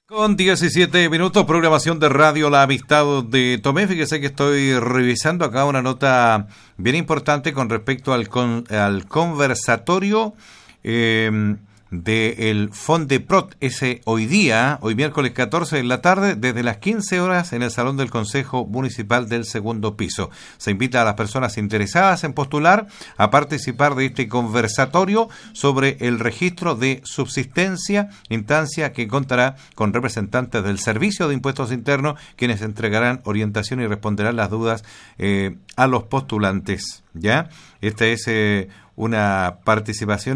Con 17 minutos, programación de radio La Amistad de Tomé. Fíjese que estoy revisando acá una nota bien importante con respecto al conversatorio del Fondeprot. Hoy miércoles 14 de la tarde, desde las 15 horas en el Salón del Consejo Municipal del segundo piso. Se invita a las personas interesadas en postular a participar de este conversatorio sobre el registro de subsistencia, instancia que contará con representantes del Servicio de Impuestos Internos, quienes entregarán orientación y responderán las dudas a los postulantes. ¿Ya? Esta es una participación,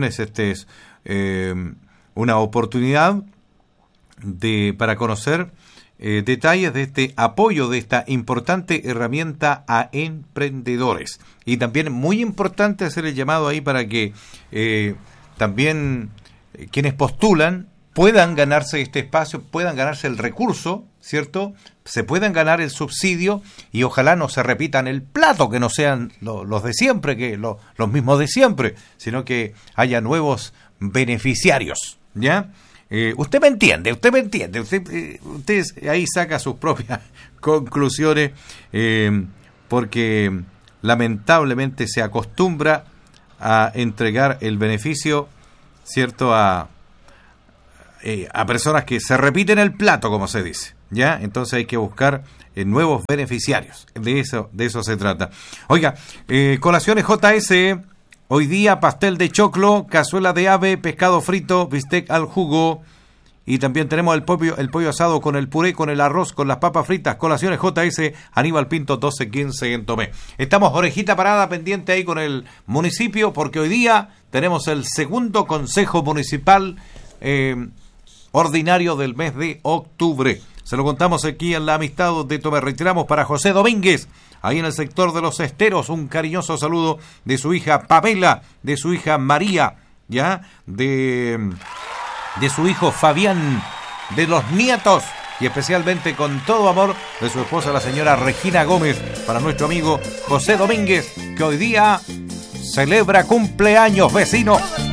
una oportunidad para conocer detalles de este apoyo, de esta importante herramienta a emprendedores. Y también muy importante hacer el llamado ahí para que también quienes postulan puedan ganarse este espacio, puedan ganarse el recurso, ¿cierto? Se puedan ganar el subsidio y ojalá no se repitan el plato, que no sean los de siempre, que los mismos de siempre, sino que haya nuevos beneficiarios, ¿ya? Usted me entiende, usted ahí saca sus propias conclusiones, porque lamentablemente se acostumbra a entregar el beneficio, ¿cierto?, a personas que se repiten el plato, como se dice, ¿ya? Entonces hay que buscar nuevos beneficiarios, de eso se trata. Oiga, colaciones JS. Hoy día pastel de choclo, cazuela de ave, pescado frito, bistec al jugo. Y también tenemos el pollo asado con el puré, con el arroz, con las papas fritas. Colaciones JS, Aníbal Pinto 1215 en Tomé. Estamos orejita parada pendiente ahí con el municipio, porque hoy día tenemos el segundo consejo municipal ordinario del mes de octubre. Se lo contamos aquí en La Amistad de Tomé. Retiramos para José Domínguez, ahí en el sector de los Esteros, un cariñoso saludo de su hija Pamela, de su hija María, ya, de su hijo Fabián, de los nietos y especialmente con todo amor de su esposa, la señora Regina Gómez, para nuestro amigo José Domínguez, que hoy día celebra cumpleaños, vecino.